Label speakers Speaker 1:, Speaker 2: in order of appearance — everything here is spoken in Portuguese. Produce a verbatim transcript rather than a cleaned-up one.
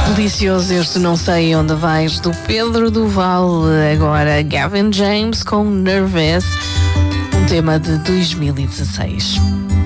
Speaker 1: Delicioso este Não Sei Onde Vais, do Pedro Duval. Agora Gavin James com Nervous, um tema de dois mil e dezasseis.